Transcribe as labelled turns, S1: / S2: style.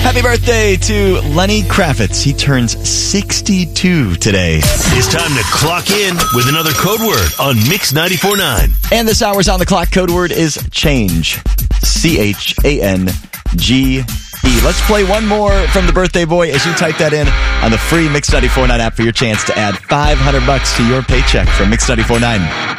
S1: Happy birthday to Lenny Kravitz. He turns 62 today.
S2: It's time to clock in with another code word on Mix 94.9.
S1: And this hour's on the clock code word is change. CHANGE. Let's play one more from the birthday boy as you type that in on the free Mix 94.9 app for your chance to add $500 to your paycheck from Mix 94.9.